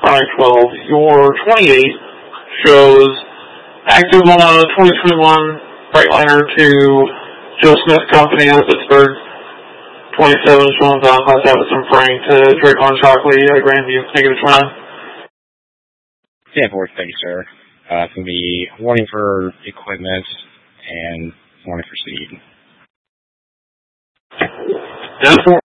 I-12. Your 28 shows active on a 2021 Freightliner to Joe Smith Company out of Pittsburgh. 27 showing Valentine's Davidson Frank to Dracon Shockley, Grandview, -29. Yeah, board, thank you, sir. It's going to be warning for equipment and warning for speed. 10-4.